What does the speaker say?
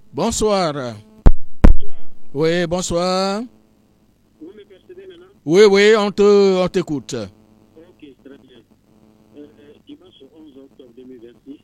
Bonsoir. Bonsoir. Oui, bonsoir. Vous me percevez maintenant? Oui, on t'écoute. Ok, très bien. Dimanche 11 octobre 2026,